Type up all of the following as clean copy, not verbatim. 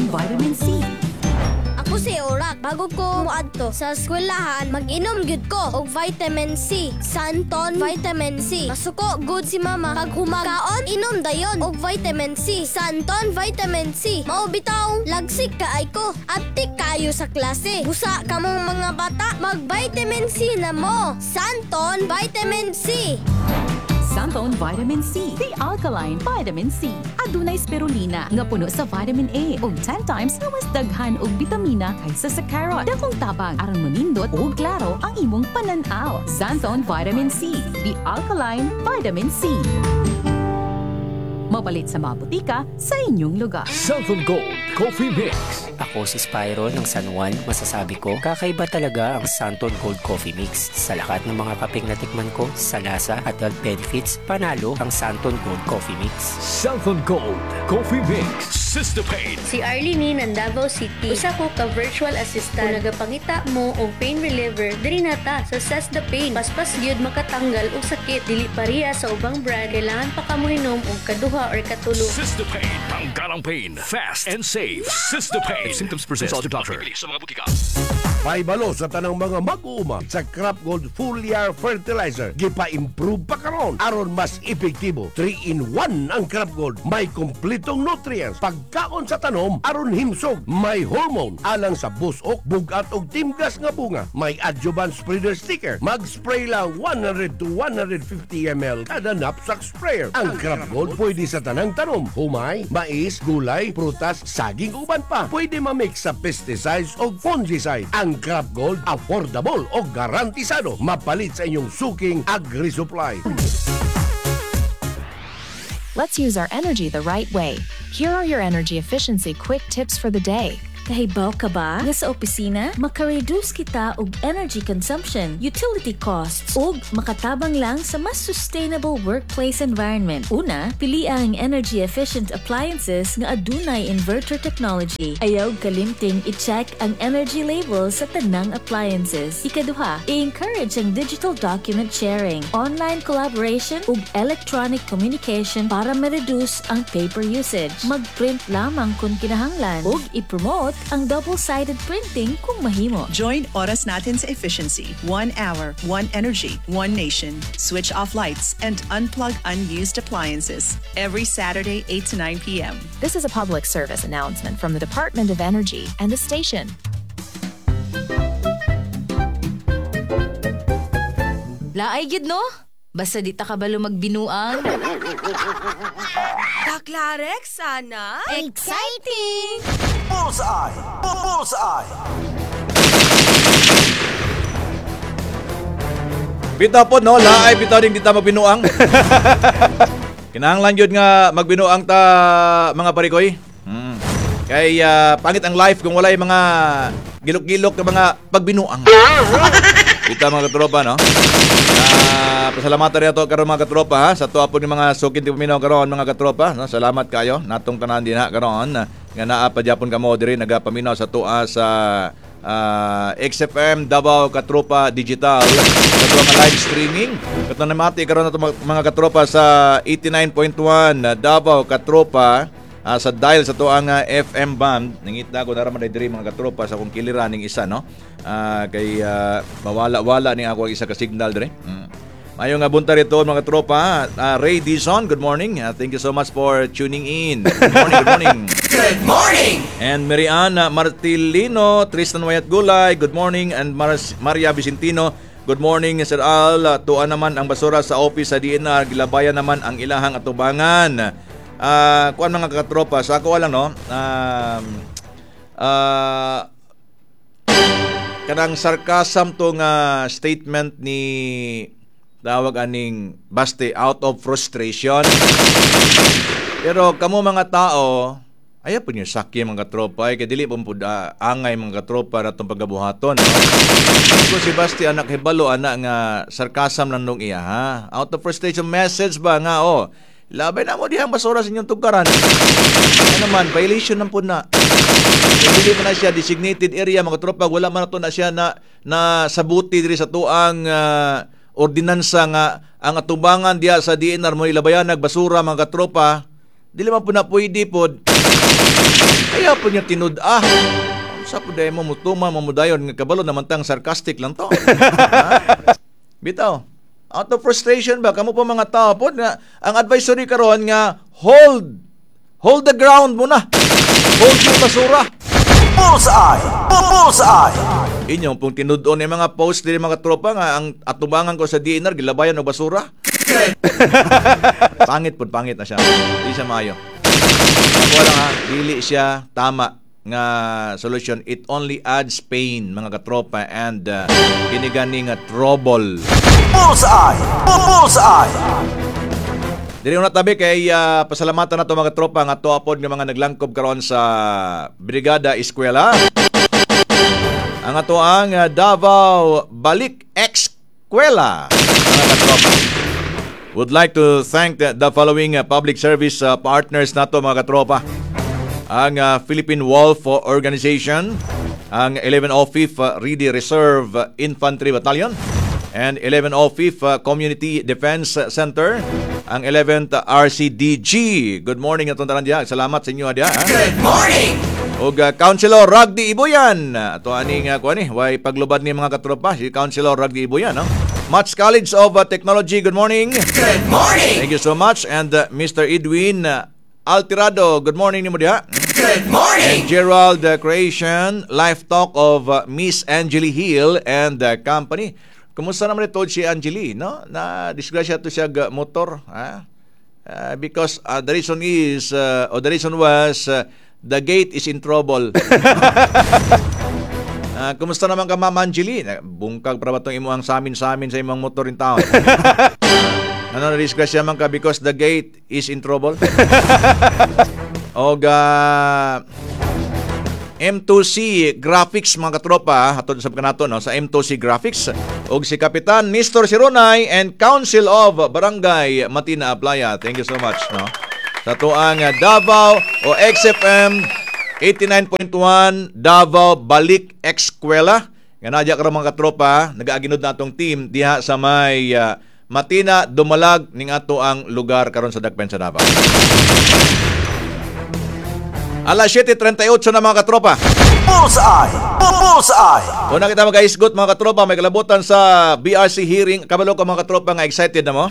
Santon Vitamin C. Ako si Orak. Bago ko muadto sa eskwelahan, mag-inom gyud ko og vitamin C. Santon Vitamin C. Masuko good si mama. Pag humagaon, inom dayon og vitamin C. Santon Vitamin C. Mao bitaw, lagsik kaay ko. Aptik kayo sa klase. Busa kamong mga bata, mag-vitamin C na mo. Santon Vitamin C. Santon Vitamin C, the alkaline vitamin C. Adunay spirulina nga puno sa vitamin A ug 10 times nga mas daghan og bitamina kaysa sa carrot. Dakong tabang aron manindot ug klaro ang imong pananaw. Santon Vitamin C, the alkaline vitamin C. Mabalit sa mga butika sa inyong lugar. Santon Gold Coffee Mix. Ako si Spyro ng San Juan. Masasabi ko, kakaiba talaga ang Santon Gold Coffee Mix. Sa lahat ng mga kapeng natikman ko, sa lasa at health benefits, panalo ang Santon Gold Coffee Mix. Santon Gold Coffee Mix. Sister Pain. Si Arlene ng Davao City. Usa ko ka virtual assistant. Kung nagapangita mo og pain reliever, diri na ta sa Sas the Pain. Paspas gyud makatanggal og sakit. Dili pareha sa ubang brand. Kailangan pa ka mohinom og kaduha or katulo. Sister Pain. Tanggalang pain. Fast and safe. Sister Pain. If symptoms persist, consult your doctor. Sa mga butika. Paibalo sa tanang mga mag-uuma sa Crop Gold Foliar Fertilizer. Gipa-improve pa karon aron mas epektibo. 3-in-1 ang Crop Gold. May kumpletong nutrients. Pagkaon sa tanom aron himsog. May hormone alang sa busok, bugat og timgas nga bunga. May adjuvant spreader sticker. Mag-spray lang 100 to 150 ml kada knapsack sprayer. Ang Crop Gold pwede sa tanang tanom. Humay, mais, gulay, prutas, saging uban pa. Pwede mamix sa pesticides o fungicide. Ang Crop Gold, affordable o garantisado. Mapalit sa inyong suking agri-supply. Let's use our energy the right way. Here are your energy efficiency quick tips for the day. Kahibaw ka ba nga sa opisina? Makareduce kita og energy consumption, utility costs, ug makatabang lang sa mas sustainable workplace environment. Una, pili ang energy-efficient appliances nga adunay inverter technology. Ayaw kalimting i-check ang energy label sa tanang appliances. Ikaduha, i-encourage ang digital document sharing, online collaboration, ug electronic communication para ma-reduce ang paper usage. Mag-print lamang kung kinahanglan, ug i-promote ang double-sided printing kung mahimo. Join Oras Natin sa Efficiency. 1 hour, 1 energy, 1 nation. Switch off lights and unplug unused appliances. Every Saturday, 8 to 9 p.m. This is a public service announcement from the Department of Energy and the station. Laay gid no? Basta di ta kabalo magbinuang. Daklarek sana. Exciting! Bullseye! Bullseye! Bitaw po no, laay bitaw ding di ta magbinuang. Kinahanglan yun nga magbinuang ta mga parikoy. Kay pangit ang life kung walay mga gilok-gilok na mga pagbinuang. Bitaw mga katropa no. Pasalamatan rin ito karon mga katropa ha? Sa tuwa po ni mga sukin ti paminaw karon mga katropa no? Salamat kayo natong tanan din ha karon nga naa pa Japon ka mo diri nagapaminaw sa tuwa sa XFM Davao Katropa Digital sa tuwa nga live streaming kato na mati karon nato mga katropa sa 89.1 Davao Katropa sa dial sa tuwa nga FM band nangita ko naraman diri mga katropa sa kung kiliran ning isa no kay mawala-wala ni ako ang isa ka signal diri. Mayong bunta rito mga tropa. Ray Dizon, good morning. Thank you so much for tuning in. Good morning, good morning. Good morning! And Mariana Martilino, Tristan Wayat Gulay, good morning. And Maria Vicentino, good morning Sir Al. Tuan naman ang basura sa office sa DNR. Gilabayan naman ang ilahang atubangan. Kuan mga katropa, sa ako lang no. Kanang sarcasm tong statement ni tawag aning baste out of frustration. Pero kamo mga tao, ayaw po nyo sakya mga katropa, kaya dili po angay mga katropa na itong pagkabuhaton. No? Kung si Basti anak hibalo, anak nga sarcasm lang nung iya, ha? Out of frustration message ba nga, labay na mo dihang basura sa inyong tugaran. Ano naman, violation lang po na. Hindi mo na siya designated area, mga katropa, wala man na to na siya na sabuti diri sa tuang ordinansa nga ang atubangan diya sa DNR mo ilabayan nagbasura mga katropa dili man po na pwede po Kaya po niya tinud-ah. Sa po dahil mo mutuman, mamudayon, nga kabalo naman tang sarcastic lang to. Ha? Bitaw, out of frustration ba? Kamu po mga tao po, na, ang advisory karon nga, hold the ground muna. Hold yung basura. Bullseye! Bullseye! Inyong pong tinud-on yung mga post din mga tropa nga, ang atubangan ko sa DNR, gilabayan o basura. Pangit na siya. Hindi siya maayo. Ako lang ha, dili siya tama nga solution. It only adds pain mga katropa and kinigani nga trouble. Bullseye! Bullseye! Dili na tabi kay pasalamatan na to mga tropa nga tuapod nga mga naglangkob karon sa Brigada Eskwela. Ang ato ang Davao Balik Eskwela mga katropa. Would like to thank the following public service partners nato mga katropa. Ang Philippine Wolf Organization, ang 1105th Reedy Reserve Infantry Battalion, and 1105th Community Defense Center, ang 11th RCDG. Good morning atong tanan diha. Salamat sa inyo diha. Good morning. Og Councilor Ragdi Ibuyan. Ato aning kuani, way paglubad ni mga katropa si Councilor Ragdi Ibuyan, no? Match College of Technology. Good morning. Good morning. Thank you so much. And Mr. Edwin Altirado. Good morning ni mo diha. Good morning. And Gerald Creation, Live Talk of Miss Angeli Hill and Company. Kumusta naman ito si Angeli, no? Na disgrasya to siya motor, ha? Because the reason is or the reason was the gate is in trouble. Kumusta naman ka, Ma'am Angeli? Bungkag para ba itong imuang samin sa imong motor in town? Ano na disgrasya man ka because the gate is in trouble? Og M2C Graphics mga katropa hatod sa kanato no sa M2C Graphics og si Kapitan Nestor Sironay and Council of Barangay Matina Aplaya. Thank you so much no. Sa tuang Davao o XFM 89.1 Davao Balik Eskwela. Nga nadya karon mga katropa, nagaaginod natong team diha sa may Matina Dumalag ning ato ang lugar karon sa Dagpen sa Davao. Alas 7:38 na mga katropa. Bullseye! Bullseye! Una kita mag-isgot mga katropa, may kalabutan sa BRC hearing. Kabalo ka mga katropa nga excited na mo?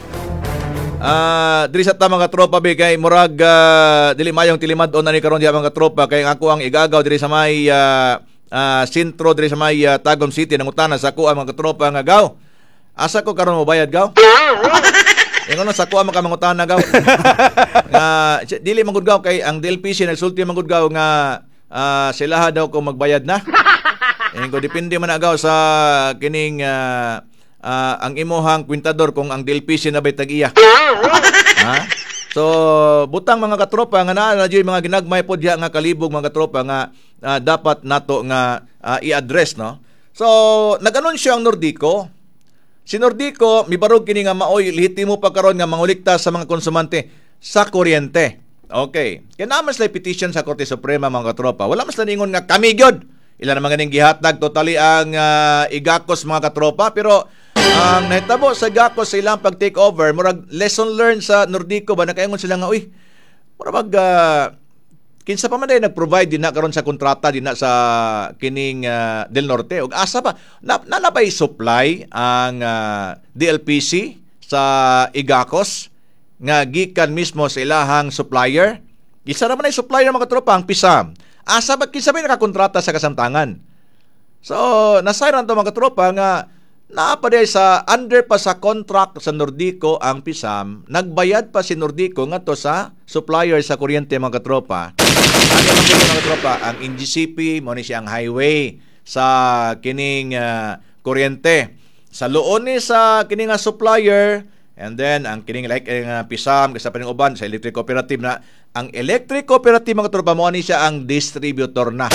Diri sa ta mga katropa be kay murag dili mayong tilimad-on na ni karon diha mga katropa kay ako ang igagaw diri sa may sentro diri sa may Tagum City nangutana sa ako ang mga katropa nga gaw. Asa ko karon mo bayad gaw? Ingon sa kuha man ka mangutana gaw. Nga dili man gud gaw kay ang DLPC nagsulti man gud gaw nga sila daw kung magbayad na. Ingon depende man agaw sa kining ang imuhang kwintador kung ang DLPC na bay tag-iya. Ha? So butang mga katropa nga naa na mga ginagmay pod diha nga kalibog mga katropa nga dapat nato nga i-address no. So nag-anunsyo ang Nordico. Si Nordico, mibarog kini nga maoy lehitimo pa karon nga mangulikta sa mga konsumante sa kuryente. Okay. Kaya naman sila petition sa Korte Suprema mga katropa. Wala mas naningon nga kami gyud. Ilan naman ganing gihatag totally ang igakos mga katropa pero ang nahitabo sa igakos sa ilang pag-take over, murag lesson learned sa Nordico ba nakaingon sila nga uy. Murag kinsa pa man day nag-provide din na karon sa kontrata din na sa kining Del Norte ug asa pa nanabay supply ang DLPC sa Igacos nga gikan mismo sa ilahang supplier. Isa naman ay supplier mga tropa ang PISAM. Asa ba kinsa may nakakontrata sa kasamtangan? So nasayran to mga tropa nga naapaday sa under pa sa contract sa Nordico ang PISAM, nagbayad pa si Nordico ngadto sa supplier sa kuryente mga katropa. Ano man gyud mga katropa, ang NGCP mo ni siyang highway sa kining kuryente. Sa luon ni sa kining supplier and then ang kining like PISAM kasi pa ning uban sa electric cooperative na ang electric cooperative mga katropa mo ni siya ang distributor na.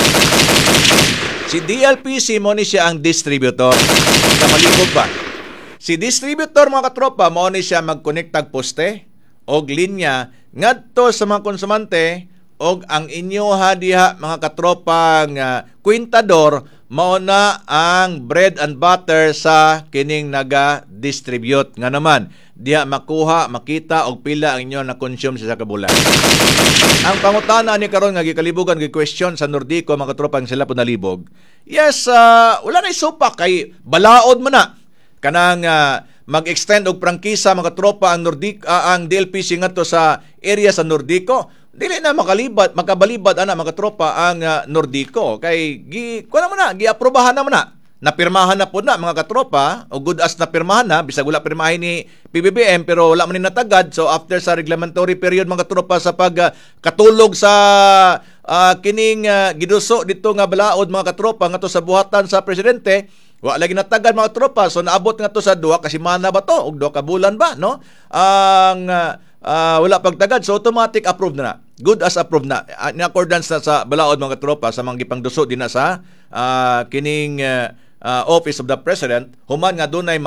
Si DLPC mo ni siya ang distributor. Kamalibog ba? Si distributor mga katropa mo ni siya magkonektag poste o linya ngadto sa mga konsumante og ang inyo diha mga katropang kwintador mao na ang bread and butter sa kining naga-distribute nga naman diha makuha makita og pila ang inyo na consume sa kabulan. Ang pangutana ni karon nga gikalibugan gi question sa Nordico mga katropang sila po nalibog. Yes, wala na isupak kay balaod mo na kanang mag-extend og prangkisa mga tropa ang ang DLPC ngadto sa area sa Nordico. Dili na makabalibad ana mga tropa ang Nordico kay kuno mo na giaprobahan na mo na. Napirmahan na po na mga katropa o good as napirmahan na bisag wala pirmahin ni PBBM pero wala man ni natagad. So after sa regulatory period mga katropa sa pagkatulog sa kining giduso dito nga balaod mga katropa ngadto sa buhatan sa presidente, wa lagi natagad mga tropa. So naabot nga to sa 2 kasi mana ba to og 2 ka bulan ba no? Ang wala pagtagad so automatic approve na. Good as approved na in accordance na sa balaod mga tropa sa mga gipangduso din na sa kining Office of the President human nga dunay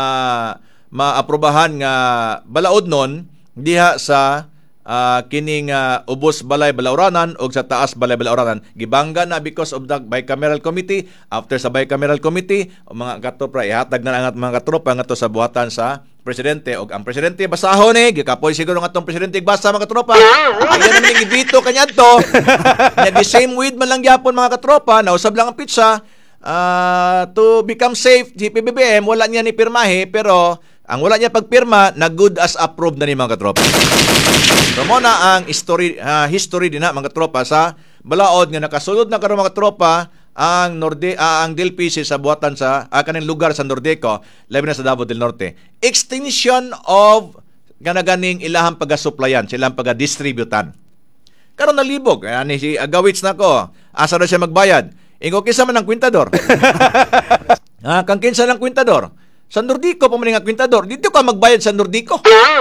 maaprobahan nga balaod nun diha sa kining ubos balay balauranan o sa taas balay balauranan gibangga na because of the bicameral committee. After sa bicameral committee mga katropa ihatag na ang mga katropa ngadto sa buhatan sa presidente og ang presidente basahon gikapoy siguro ngatong presidente basa mga katropa ayan naman yung ibito kanyadto na the same with man lang gyapon mga katropa nausab lang ang pizza to become safe si PBBM wala niya ni pirmahe pero ang wala niya pagpirma na good as approved na ni mga katropa. So mo na ang history din na mga katropa sa balaod nga nakasulod na karon mga katropa ang DLPC sa buhatan sa kaning lugar sa Nordico labi na sa Davao del Norte. Extension of ganaganing ilahang pagasuplayan, silang pagadistributan. Karon nalibog ani si Agawits nako. Asa na siya magbayad? Ingo kinsa man ang kwintador. Kang kinsa ng kwintador? Sa Nordico pa man nga kwintador. Dito ka magbayad sa Nordico.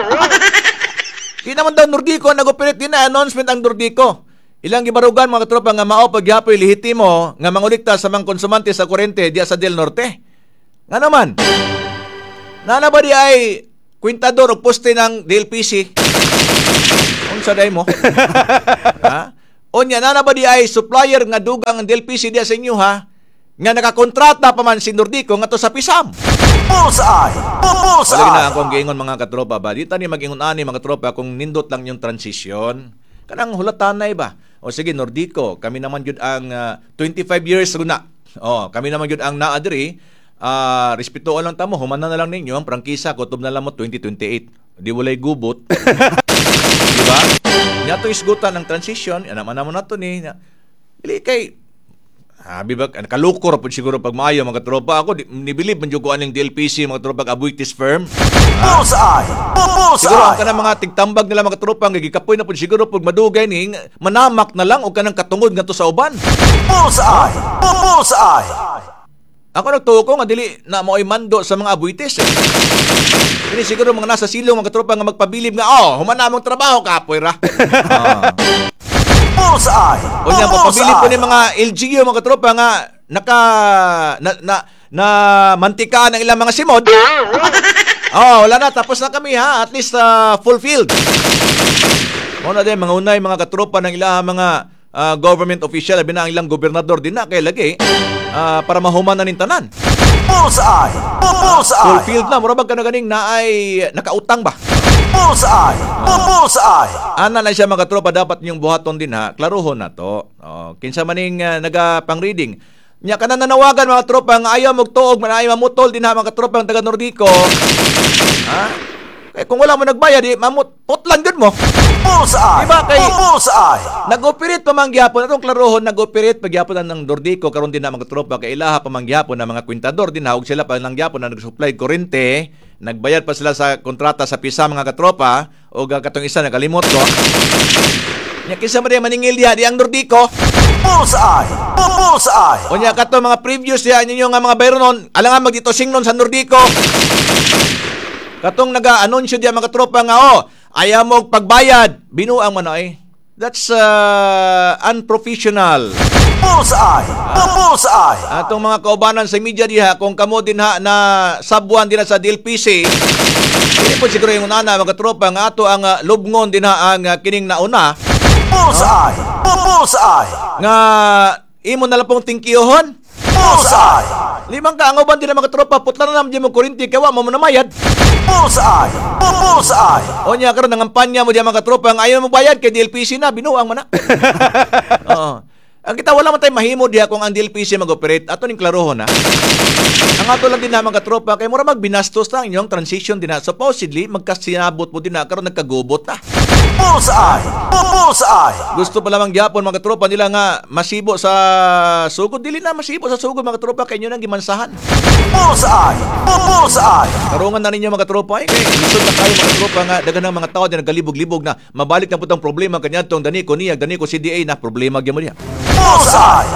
Di naman daw Nordico nag-operate din na announcement ang Nordico. Ilang gibarugan mga katropa nga mao pagyapoy lehitimo nga mangulikta sa mga konsumante sa kuryente diya sa Del Norte. Nga naman. Nana ba di ay kwintador o poste ng DLPC? Unsa day mo? Ha? Onya nana ba di ay supplier nga dugang ang DLPC diya sa inyo ha? Nga nakakontrata pa man si Nordico ngadto sa Pisam. Bullseye! Bullseye! Wala na akong giingon mga katropa ba? Di tani mag-ingon ani mga katropa kung nindot lang yung transition. Kanang hulatanay ba? O sige Nordico, kami naman yun ang 25 years na. Kami naman yun ang naadri. Respetuon lang tamo, humana na lang ninyo ang prangkisa kutob na lang mo 2028. Di walay gubot. Di ba? Yato isgutan ng transition, naman na to ni. Dili kay bibag kalukor po siguro pag maayo mga tropa ako nibilib man jud ko aning DLPC mga tropa abuitis firm. Bullseye! Bullseye! Siguro ang kanang mga tigtambag nila mga tropa nga gikapoy na po siguro pag madugay ning manamak na lang o kanang katungod ngadto sa uban. Bullseye! Bullseye! Ako nagtuo ko nga dili na mo'y mando sa mga abuitis. Kini siguro mga nasa silong mga tropa nga magpabilib nga humana mong trabaho kapoy ra. Bullseye! O niya, papabilib po ni mga LGU, mga tropa nga na mantika ng ilang mga simod. Wala na, tapos na kami ha, at least fulfilled. Muna din, mga unay, mga katropa ng ilang mga government official, labi na ang ilang gobernador din na, kaya lagi, para mahuman na nintanan. Bullseye! Bullseye! Fulfilled na, murabag ka na ganing na ay nakautang ba? Bullseye! Bullseye! Ana na siya mga tropa dapat niyong buhaton din ha. Klaruhon na to. Kinsa maning naga-pang-reading. Nya ka na nanawagan mga tropa nga ayaw magtuog man ayaw mamutol din ha mga tropa ng taga Nordico. Ha? Kaya kung wala mo nagbayad putlan gud mo. Bullseye! Diba kay Bullseye! nag-operate pa mangyapon atong klaruhon nag-operate pagyapon ng Nordico karon din na mga tropa kay ilaha pa mangyapon na mga kwintador din ha ug sila pa nangyapon na nag-supply kuryente. Nagbayad pa sila sa kontrata sa PISA mga katropa o katong isa nakalimot ko. Nya kinsa man maningil diha di ang Nordico. Bullseye! Bullseye! O nya kato mga previous diha ninyo nga mga bayronon alangan magdito singnon sa Nordico. Katong naga-anunsyo diha mga katropa nga ayaw mo pagbayad binuang man That's unprofessional. Bullseye! Bullseye! Atong mga kaubanan sa media diha kung kamo din ha na sabuan din sa DLPC. Hindi po siguro yung una mga tropa nga ato ang lubngon din ha ang kining nauna. Bullseye. Bullseye. Nga imo na lang pong tingkiyohon. Bullseye. Limang kaangoban din ang mga tropa, putla na naman di mo kurinti, kawa mo namayad. Bullseye. Bullseye. O niya karon nangampanya mo di mga tropa, ang ayaw mo bayad kay DLPC na, binuang mo na. Oo. Ang kita wala man tayo mahimo diha kung ang DLPC mag-operate, ato ning klarohon ha. Ang ato lang din na mga tropa, kay mura magbinastos na inyong transition din na. Supposedly, magkasinabot mo din na, karon nagkagubot na. Bullseye. Bullseye. Gusto pa lamang gyapon mga tropa nila nga masibo sa sugod, dili na masibo sa sugod mga tropa kay inyo nang gimansahan. Bullseye. Bullseye. Karungan na ninyo mga tropa kay lisod na kayo mga tropa nga daghan ng mga tao na nagalibog-libog na mabalik na putang problema kanya tong daniko niya daniko CDA na problema gyud mo diha. Bullseye.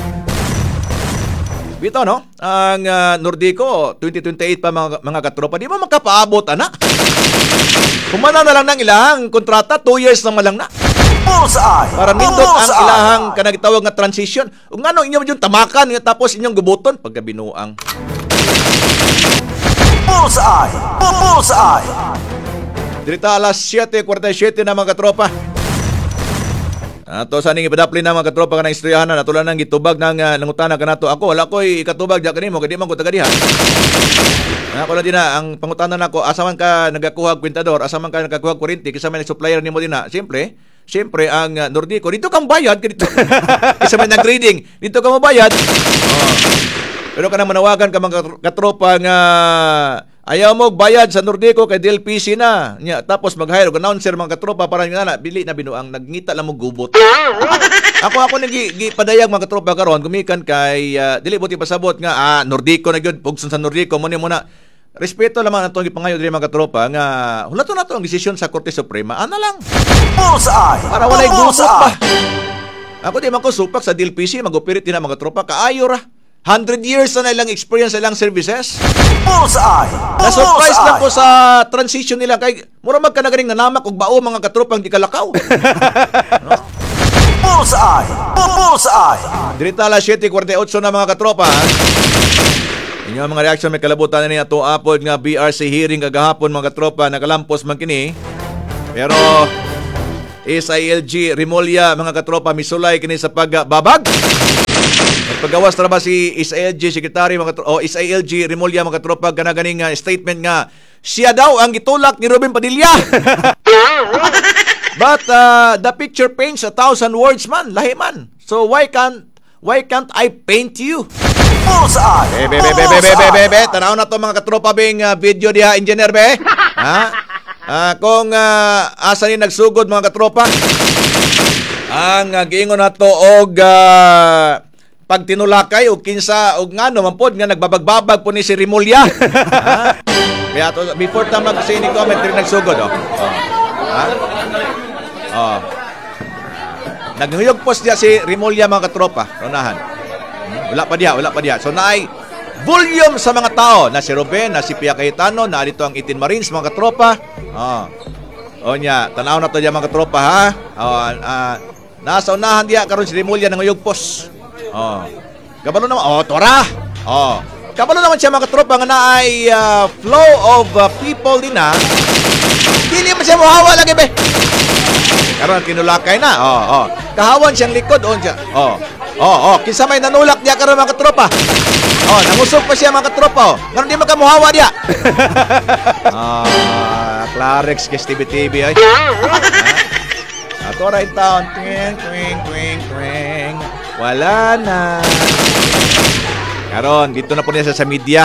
Bitaw no, ang Nordico 2028 pa mga katropa, di mo makapaabot ana. Humana na lang ng ilahang kontrata, 2 years na malang na. Bullseye. Para nindot ang ilahang kanagitawag nga transition. Ug ngano inyo yung tamakan nga tapos inyong gubuton pagkabinuang. Bullseye. Bullseye. Dirita alas 7:47 na mga katropa. Ato sa ning ipadapli na mga katropa kanang istoryahan na tulan nang gitubag ng nangutana kanato ako wala koy ikatubag diha kanimo kay di man ko taga diha. Ako na din na ang pangutana nako asa man ka nagakuha og kwentador, asa man ka nagakuha og kuryente, kisa man supplier nimo din na. Siyempre ang Nordico dito kang bayad dito. Kisa man nag-grading, dito ka mo bayad. Pero kanang manawagan ka mga katropa nga ayaw mo bayad sa Nordico kay DLPC na. Nya tapos mag-hire og announcer mga katropa para nga na bili na binuang nagngita lang mo gubot. Ako gipadayag mga katropa karon gumikan kay dili buti pasabot nga Nordico na gyud pugson sa Nordico mo na. Respeto lamang atong gipangayo diri mga katropa nga hulaton nato ang desisyon sa Korte Suprema. Ana lang. Bullseye. Para walay gubot pa. Ako di man ko supak sa DLPC mag-operate din mga katropa kaayo ra. 100 years na ilang experience ilang services. Bullseye. Na-surprise lang ko sa transition nila kay mura magkanagaring nanamak og bao mga katropang di kalakaw. No? Bullseye. Bullseye. Dirita alas 7:48 na mga katropa. Inyo mga reaction may kalabutan na niya to apod nga BRC hearing kagahapon mga katropa nakalampos man kini. Pero SILG Rimulya mga katropa misulay kini sa pagbabag. Paggawas na ba si SILG Secretary SILG Rimulya mga katropa ganaganing statement nga siya daw ang gitulak ni Ruben Padilla. But the picture paints 1,000 words man, lahi man. So why can't I paint you? Bullseye. Be. Tanaw na to mga katropa bing video diha engineer be. Ha? Kung asa ni nagsugod mga katropa. Ang giingon nato og pag tinulakay o kinsa og ngano man pod nga nagbabagbabag po ni si Rimulya. Kaya to before ta mag-say ni comment rin nagsugod Naghuyog post diya si Rimulya mga katropa. Unahan. Wala pa diya. So naay volume sa mga tao na si Ruben, na si Pia Cayetano, na dito ang 18 Marines mga katropa. Onya, tanaw na to diya mga katropa ha. Nasa unahan diya karon si Rimulya nanguyog post. Kabalo naman. Tora. Kabalo naman siya mga katropa nga naay flow of people din na. Dili man siya mohawa lagi be. Karon kinulakay na. Kahawan siyang likod siya. Kinsa may nanulak diya karon mga katropa. Nangusog pa siya mga katropa. Karon di makamuhawa diya. Clarex kes TV ay. Ato right town. Twing. Wala na. Karon, dito na po niya sa media.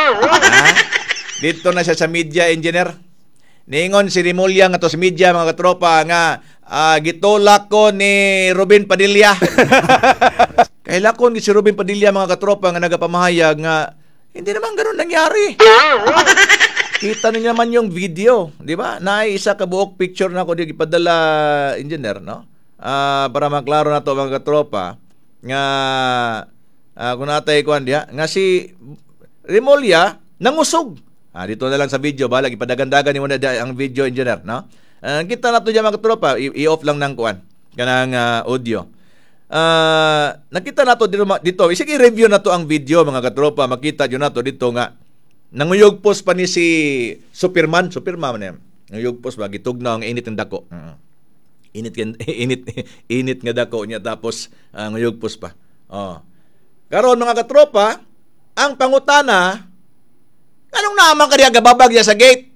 Dito na siya sa media, engineer. Ningon si Rimulya nga to sa media, mga katropa, nga gitulak ko ni Ruben Padilla. Kailakon si Ruben Padilla, mga katropa, nga nagapamahayag nga hindi naman ganun nangyari. Kita niyo naman yung video, di ba? Isa ka buok picture na ko di ipadala, engineer, no? Para maklaro na to mga katropa nga kung natay kuan diha nga si Rimulya nangusog. Dito na lang sa video balag ipadagandagan ni mo na ang video engineer, no? Kita na to diya mga katropa, i-off lang ng kuan kanang audio. Nakita na to dito. Sige review na to ang video mga katropa, makita niyo na to dito nga nanguyog post pa ni si Superman na yan. Nanguyog post ba gitugnaw ang init ng dako. init nga dako niya tapos nguyugpos pa. Karon mga katropa, ang pangutana, anong naman kaya gababag niya sa gate?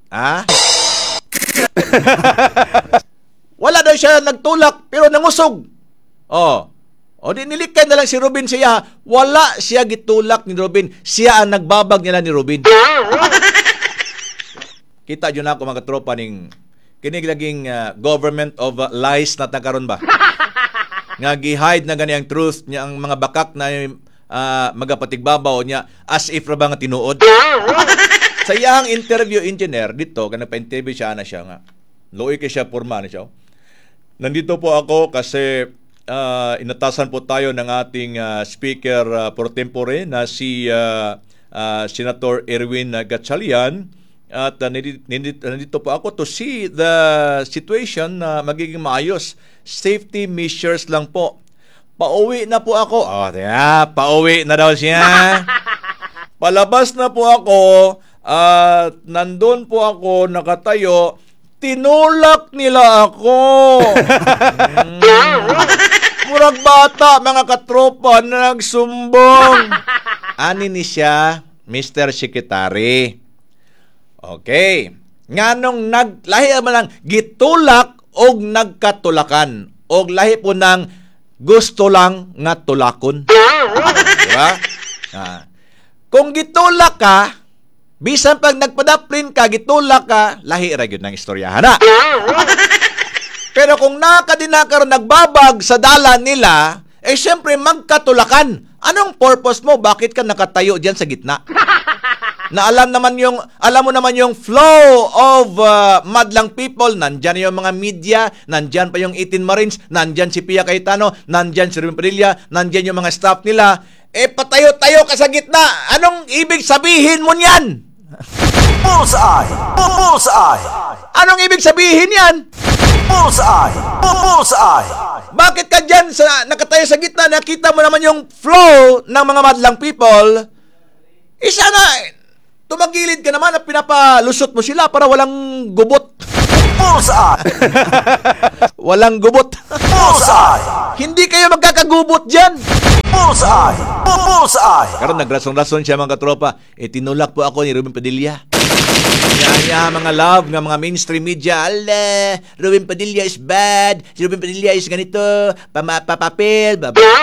Wala daw siya nagtulak pero nangusog. O di nilikay na lang si Robin siya. Wala siya gitulak ni Robin. Siya ang nagbabag nila ni Robin. Kita yun ako mga katropa ning kinig laging government of lies na takaron ba? Nga gi-hide na gani ang truth niya ang mga bakak na magapatigbabaw niya as if ra ba nga tinuod. Sa iyang interview engineer dito, kana pa-interview siya na siya nga. Loy kay siya porma na siya. Nandito po ako kasi inatasan po tayo ng ating speaker pro tempore na si Senator Erwin Gatchalian at nandito po ako to see the situation na magiging maayos. Safety measures lang po. Pauwi na po ako. Pauwi na daw siya. Palabas na po ako at nandun po ako nakatayo. Tinulak nila ako. Murag bata, mga katropa na nagsumbong. Ani ni siya, Mr. Secretary. Okay. Nganong lahi man lang gitulak og nagkatulakan. Og lahi po ng gusto lang nga tulakon. Diba? Kung gitulak ka, bisan pag nagpadaplin ka, gitulak ka, lahi ra gyud ng istoryahan na. Pero kung nakadinakaroon nagbabag sa dalan nila, syempre magkatulakan. Anong purpose mo? Bakit ka nakatayo diyan sa gitna? Na alam mo naman yung flow of madlang people. Nandyan yung mga media, nandyan pa yung 18 Marines, nandyan si Pia Cayetano, nandyan si Ruben Padilla, nandyan yung mga staff nila. Patayo-tayo ka sa gitna. Anong ibig sabihin mo niyan? Bullseye! Bullseye! Anong ibig sabihin yan? Bullseye! Bullseye! Bakit ka dyan nakatayo sa gitna, nakita mo naman yung flow ng mga madlang people? Isa na, tumagilid ka naman at pinapalusot mo sila para walang gubot. Bullseye! Walang gubot. Bullseye! Hindi kayo magkakagubot dyan. Bullseye! Bullseye! Karon nagrason-rason siya mga katropa. Tinulak po ako ni Ruben Padilla. Mga love ng mga mainstream media. Ruben Padilla is bad. Si Ruben Padilla is ganito. Papapil.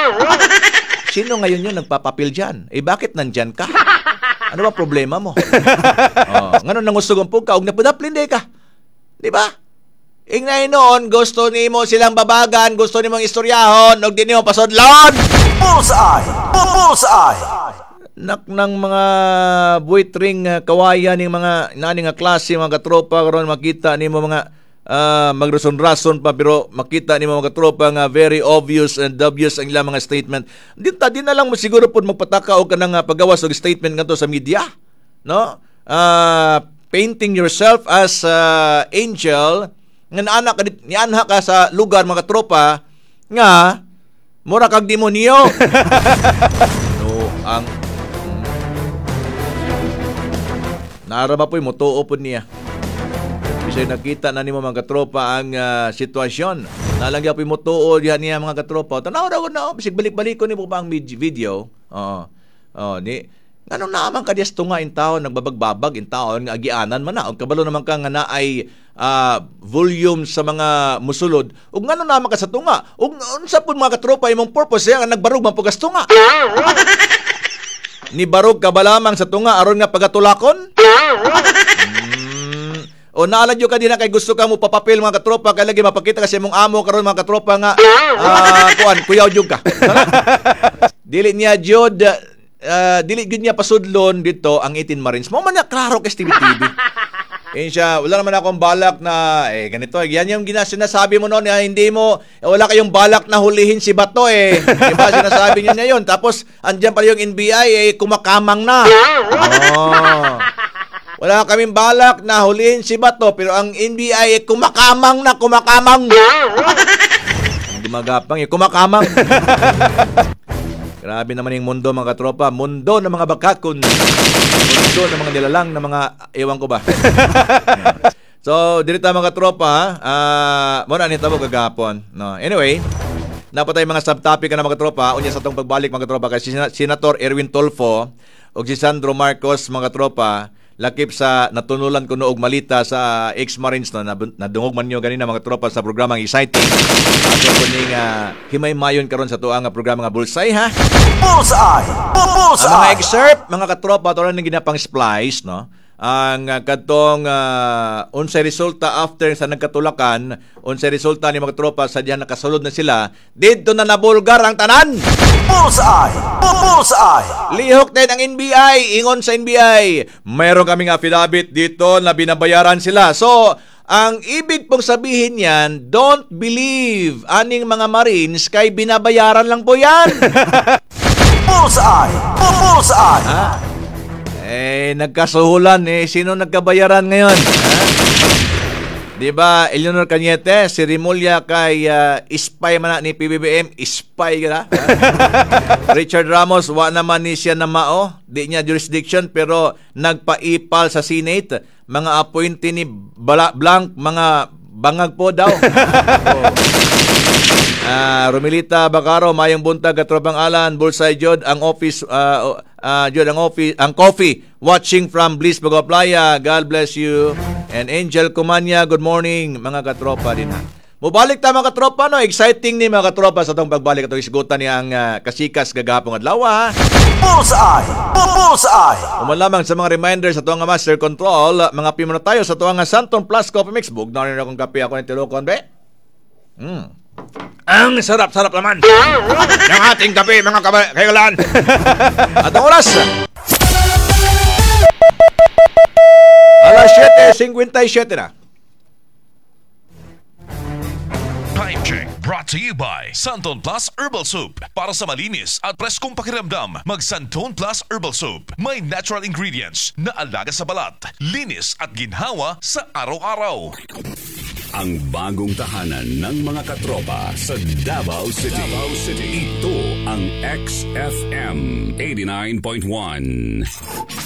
Sino ngayon yun nagpapapil dyan? Bakit nandyan ka? Ano ba problema mo? Ngayon nangusog ang pugka. Huwag napadaplin ka. Di ba? Ingnayin noon, gusto ni mo silang babagan, gusto ni mong istoryahon, huwag din mo pasodlon. Bullseye! Bullseye! Nak ng mga buitring kawayan ng mga naning nga klase, mga katropa, karon makita ni mo mga magrason-rason pa, pero makita ni mga katropa nga very obvious and obvious ang ilang mga statement. Di na lang mo siguro po magpataka o ka ng paggawas o statement nga to sa media. No? Painting yourself as angel, nga nianha ka sa lugar mga tropa nga mura kag demonyo. Ang naraba po'y motuo po niya. Bisay nakita na ni mga katropa ang sitwasyon. Nalangya po'y motuo diha niya mga katropa. Tanaw daw na bisig balik-balik ko ni mo pa ang video. Ganun naman kadiyas tunga in taon, nagbabagbabag in taon, nga agianan man na. O kabalo naman ka nga na ay volume sa mga musulod. O ganun naman ka sa tunga. O unsa po mga katropa, imong purpose nga nagbarog man po kas tunga. Ni barog ka ba lamang sa tunga aron nga pagatulakon? O naaladyo ka din na kay gusto ka mo papapil mga katropa kay lagi mapakita kasi mong amo karon mga katropa nga kuyaw jud ka. Dili niya jud dili gud niya pasudlon dito ang 18 Marines. Mo man na klaro kay TV. Siya, wala naman akong balak na ganito. Yan yung sinasabi mo noon, hindi mo wala kayong balak na hulihin si Bato Diba sinasabi niyo niya yun? Tapos andyan pala yung NBI kumakamang na. Wala kaming balak na hulihin si Bato pero ang NBI kumakamang na, kumakamang. Gumagapang kumakamang. Grabe naman yung mundo mga katropa. Mundo ng mga bakakon. Mundo ng mga nilalang na mga ewan ko ba. So, dito mga katropa, muna ni tabo kagapon. No. Anyway, napatay mga subtopic na mga katropa. Unya sa itong pagbalik mga katropa kay Senator Erwin Tolfo o si Sandro Marcos mga katropa, lakip sa natunulan ko noog malita sa ex-Marines no, nadungog man nyo ganina mga tropa sa programang Exciting. Ato po ning himay-mayon karon sa tuang programa nga Bullseye ha. Bullseye! Bullseye! Ang mga excerpt, mga katropa, ito lang ginapang splice, no? Ang katong unsay resulta after sa nagkatulakan, unsay resulta ni mga tropa sa diyan nakasulod na sila, dito na nabulgar ang tanan. Bullseye! Bullseye! Lihok din ang NBI, ingon sa NBI. Mayroon kaming affidavit dito na binabayaran sila. So, ang ibig pong sabihin yan, don't believe aning mga Marines kay binabayaran lang po yan. Bullseye! Bullseye! Nagkasuhulan sino nagkabayaran ngayon? Di ba, Eleanor Cañete, si Rimulya kay spy man ni PBBM, spy ka na. Richard Ramos, wa naman ni siya na mao, di niya jurisdiction, pero nagpaipal sa Senate, mga appointee ni Blanc, mga bangag po daw. Romilita Bacaro, mayong buntag at Tropang Alan, Bullseye Jod, ang office, Jod, ang coffee, watching from Bliss, Bago Playa, God bless you. And Angel Kumanya, good morning, mga katropa din ha. Mubalik ta mga katropa, no? Exciting ni mga katropa sa itong pagbalik at isgutan niya ang kasikas gagapong adlaw ha. Bullseye! Bullseye! Uman lamang sa mga reminders sa tuwang Master Control, mga pimo na tayo sa tuwang Santon Plus Coffee Mix. Bug na rin akong kape ako ng tilokon, be? Ang sarap-sarap naman ng ating kape, mga kaigalan. At ang oras, alas 7:57 na. Time check brought to you by Santon Plus Herbal Soup. Para sa malinis at preskong pakiramdam, mag Santon Plus Herbal Soup. May natural ingredients na alaga sa balat, linis at ginhawa sa araw-araw. Ang bagong tahanan ng mga katropa sa Davao City. Davao City. Ito ang XFM 89.1.